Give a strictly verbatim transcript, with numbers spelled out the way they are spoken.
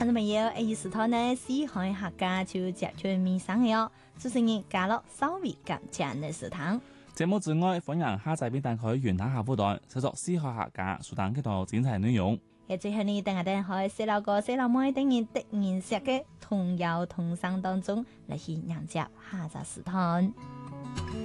眾朋友，二十套呢，四海客家就接觸面生嘅哦，主持人加樂稍微感謝你收聽。 節目之外，歡迎下載邊可以原下下鋪段，搜索四海客家，收聽幾套精彩內容。 也最後呢，等下等可以細路哥、細路妹等人的認識嘅童謠童聲當中嚟去迎接下集時段。